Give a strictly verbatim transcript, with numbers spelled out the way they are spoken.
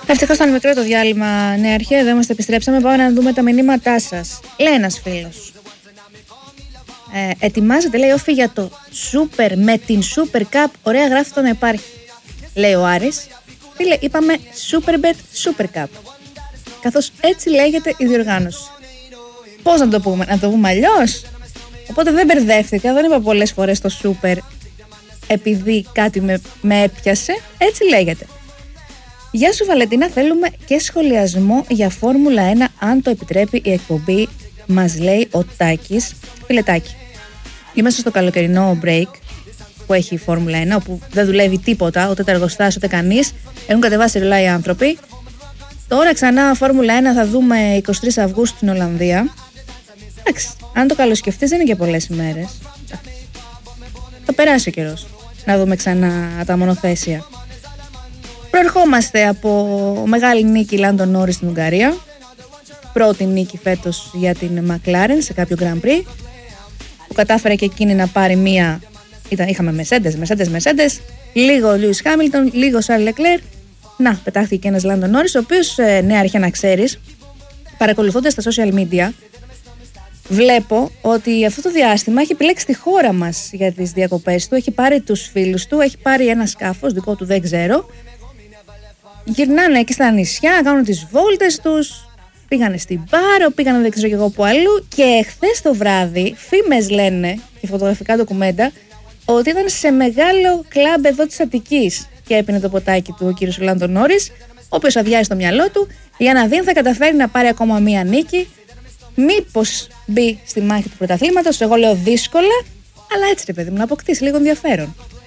Ευτυχώς ήταν μικρό το διάλειμμα, ναι, αρχαία, εδώ είμαστε, επιστρέψαμε. Πάμε να δούμε τα μηνύματά σας. Λέει ένας φίλος. Ε, ετοιμάζεται, λέει, όφη για το Super με την Super Cup. Ωραία, γράφει το να υπάρχει. Λέει ο Άρης. Φίλε, είπαμε Superbet Super Cup. Καθώς έτσι λέγεται η διοργάνωση. Πώς να το πούμε, να το πούμε αλλιώς? Οπότε δεν μπερδεύτηκα, δεν είπα πολλές φορές το Super επειδή κάτι με, με έπιασε. Έτσι λέγεται. Γεια σου Βαλεντίνα, θέλουμε και σχολιασμό για Φόρμουλα ένα αν το επιτρέπει η εκπομπή, μας λέει ο Τάκης. Φίλε Τάκη, είμαστε στο καλοκαιρινό break που έχει η Φόρμουλα ένα, όπου δεν δουλεύει τίποτα, ούτε τα εργοστάσια ούτε κανείς. Έχουν κατεβάσει ρολά οι άνθρωποι. Τώρα ξανά Φόρμουλα ένα θα δούμε εικοστή τρίτη Αυγούστου στην Ολλανδία. Εντάξει, αν το καλοσκεφτείς δεν είναι και πολλές ημέρες. Θα περάσει ο καιρός να δούμε ξανά τα μονοθέσια. Προερχόμαστε από μεγάλη νίκη Λάντο Νόρις στην Ουγγαρία. Πρώτη νίκη φέτος για την McLaren σε κάποιο Grand Prix, που κατάφερε και εκείνη να πάρει μία. Ήταν, είχαμε Mercedes, Mercedes, Mercedes, λίγο Lewis Hamilton, λίγο Charles Leclerc. Να, πετάχθηκε και ένας Λάντο Νόρις, ο οποίος, ε, ναι, αρχαία να ξέρεις, παρακολουθώντας τα social media, βλέπω ότι αυτό το διάστημα έχει επιλέξει τη χώρα μας για τις διακοπές του. Έχει πάρει τους φίλους του, έχει πάρει ένα σκάφος, δικό του δεν ξέρω. Γυρνάνε εκεί στα νησιά, κάνουν τις βόλτες τους. Πήγανε στην Πάρο, πήγανε δεν ξέρω και εγώ που αλλού. Και χθες το βράδυ, φήμες λένε και φωτογραφικά ντοκουμέντα, ότι ήταν σε μεγάλο κλαμπ εδώ της Αττικής και έπινε το ποτάκι του ο κύριος Λάντο Νόρις, ο οποίος αδειάζει το μυαλό του για να δει αν θα καταφέρει να πάρει ακόμα μία νίκη. Μήπως μπει στη μάχη του πρωταθλήματος? Εγώ λέω δύσκολα, αλλά έτσι ρε παιδί μου, να αποκτήσει λίγο ενδιαφέρον.